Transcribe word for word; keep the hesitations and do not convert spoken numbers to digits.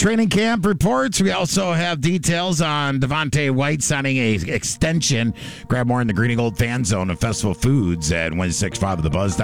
training camp reports. We also have details on Devontae White signing a extension. Grab more in the Green and Gold Fan Zone of Festival Foods at one six five of the buzz.